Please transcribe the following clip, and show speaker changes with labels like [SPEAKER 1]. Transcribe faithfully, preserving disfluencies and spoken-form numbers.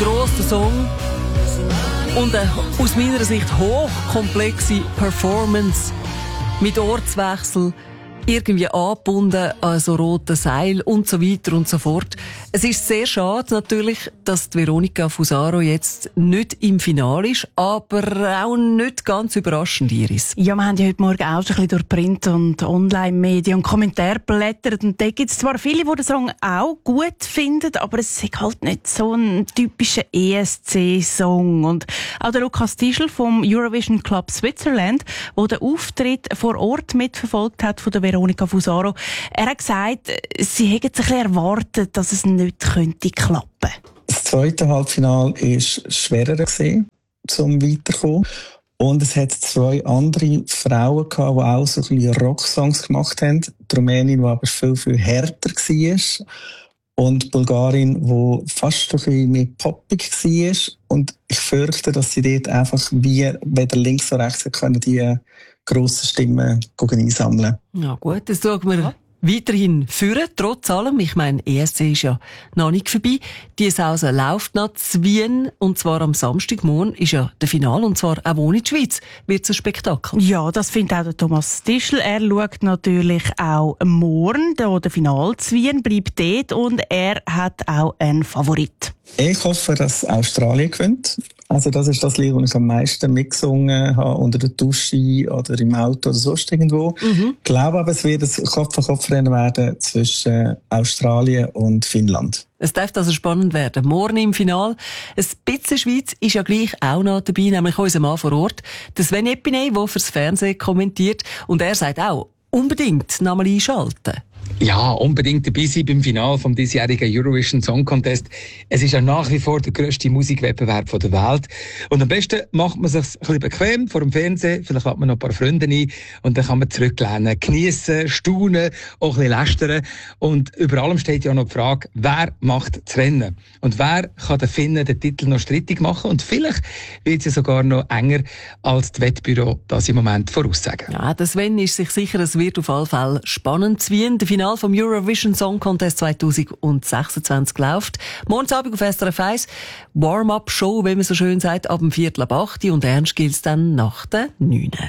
[SPEAKER 1] grosser Song und eine aus meiner Sicht hochkomplexe Performance mit Ortswechsel, irgendwie angebunden an so roten Seil und so weiter und so fort. Es ist sehr schade natürlich, dass die Veronica Fusaro jetzt nicht im Finale ist, aber auch nicht ganz überraschend, Iris.
[SPEAKER 2] Ja, wir haben ja heute Morgen auch schon ein bisschen durch Print- und Online-Medien und Kommentare blättert und da gibt es zwar viele, die den Song auch gut finden, aber es ist halt nicht so ein typischer E S C-Song. Und auch der Lukas Tischl vom Eurovision Club Switzerland, der den Auftritt vor Ort mitverfolgt hat von der Veronica Fusaro, er hat gesagt, sie hätten sich ein bisschen erwartet, dass es nicht könnte klappen.
[SPEAKER 3] Das zweite Halbfinale war schwerer gewesen, zum Weiterkommen. Und es hat zwei andere Frauen gehabt, die auch so ein bisschen Rocksongs gemacht haben. Die Rumänin, die aber viel, viel härter war. Und die Bulgarin, die fast ein bisschen mehr poppig war. Und ich fürchte, dass sie dort einfach wie weder links noch rechts können, die grossen Stimmen einsammeln.
[SPEAKER 1] Ja gut, das schauen wir ja weiterhin führen, trotz allem. Ich meine, E S C ist ja noch nicht vorbei. Die Sause läuft noch zu Wien, und zwar am Samstagmorgen ist ja der Finale, und zwar auch ohne die Schweiz wird es ein Spektakel.
[SPEAKER 2] Ja, das findet auch der Thomas Tischl. Er schaut natürlich auch morgen, da der Finale zu Wien, bleibt dort und er hat auch einen Favorit.
[SPEAKER 3] Ich hoffe, dass Australien gewinnt. Also das ist das Lied, das ich am meisten mitgesungen habe, unter der Dusche oder im Auto oder sonst irgendwo. Mhm. Ich glaube aber, es wird ein Kopf-an-Kopf-Rennen werden zwischen Australien und Finnland.
[SPEAKER 1] Es darf also spannend werden. Morgen im Finale. Ein bisschen Schweiz ist ja gleich auch noch dabei, nämlich unser Mann vor Ort, der Sven Epiney, der fürs Fernsehen kommentiert. Und er sagt auch, unbedingt noch mal einschalten.
[SPEAKER 4] Ja, unbedingt dabei sein beim Finale vom diesjährigen Eurovision Song Contest. Es ist ja nach wie vor der grösste Musikwettbewerb der Welt. Und am besten macht man sich ein bisschen bequem vor dem Fernsehen. Vielleicht hat man noch ein paar Freunde ein und dann kann man zurücklehnen, geniessen, staunen, auch ein bisschen lästern. Und über allem steht ja noch die Frage, wer macht das Rennen? Und wer kann den Finnen den Titel noch strittig machen? Und vielleicht wird es ja sogar noch enger, als das Wettbüro das im Moment voraussagen.
[SPEAKER 1] Ja, der Sven ist sich sicher, es wird auf alle Fälle spannend zu Wien. Der Finale vom Eurovision Song Contest zwanzig sechsundzwanzig läuft. Morgen Abend auf S R F eins. Warm-up-Show, wie man so schön sagt, ab dem Viertel ab acht. Und ernst gilt es dann nach der neun.